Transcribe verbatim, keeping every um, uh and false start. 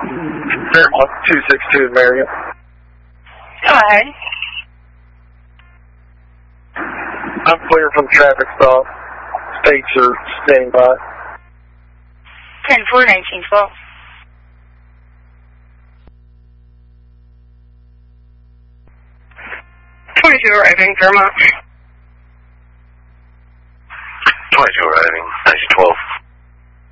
Fairmont two six two Marion. Go ahead. I'm clear from traffic stop. States are standing by. ten four nineteen twelve. twenty-two arriving, Fairmont. twenty-two arriving, nineteen twelve.